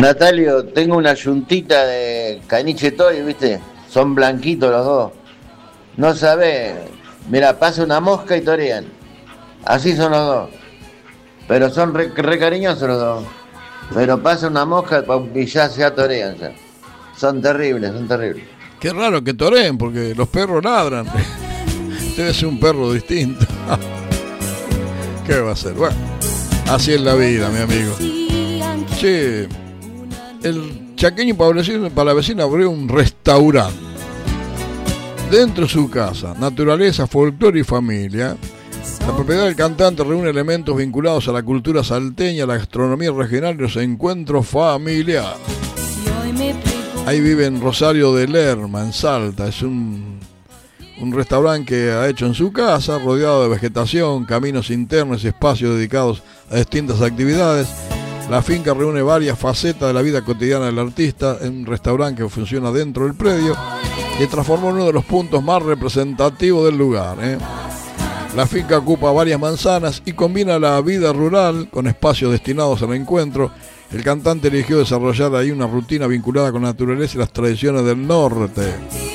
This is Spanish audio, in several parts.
Natalio, tengo una yuntita de caniche toy, ¿viste? Son blanquitos los dos. No sabés. Mira, pasa una mosca y torean. Así son los dos. Pero son re cariñosos los dos. Pero pasa una mosca y ya se torean ya. Son terribles, son terribles. Qué raro que toreen, porque los perros ladran. Debe ser un perro distinto. ¿Qué va a ser? Bueno, así es la vida, mi amigo. Che, el chaqueño palavecino abrió un restaurante dentro de su casa, naturaleza, folclore y familia. La propiedad del cantante reúne elementos vinculados a la cultura salteña, la gastronomía regional y los encuentros familiares. Ahí vive en Rosario de Lerma, en Salta. Es un restaurante que ha hecho en su casa, rodeado de vegetación, caminos internos y espacios dedicados a distintas actividades. La finca reúne varias facetas de la vida cotidiana del artista, en un restaurante que funciona dentro del predio y transformó en uno de los puntos más representativos del lugar. La finca ocupa varias manzanas y combina la vida rural con espacios destinados al encuentro. El cantante eligió desarrollar ahí una rutina vinculada con la naturaleza y las tradiciones del norte.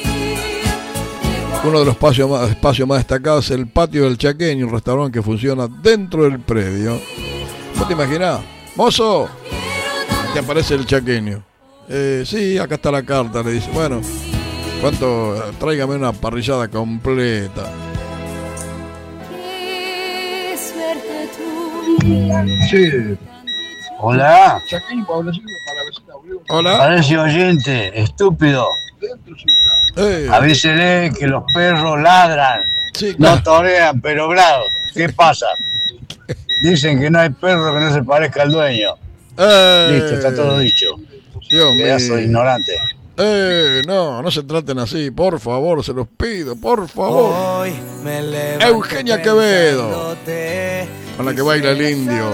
Uno de los espacios más destacados es el Patio del Chaqueño, un restaurante que funciona dentro del predio. ¿Vos te imaginás? ¡Mozo! Te aparece el chaqueño. Sí, acá está la carta, le dice. Bueno, ¿cuánto? Tráigame una parrillada completa. Sí. Hola. Hola. Parece oyente, estúpido. Avísele que los perros ladran. Sí, claro. No torean, pero bravo. ¿Qué pasa? Dicen que no hay perro que no se parezca al dueño. Listo, está todo dicho. Dios mío. Pedazo de ignorante. No se traten así, por favor, se los pido, por favor. Eugenia Quevedo, con la que baila el indio.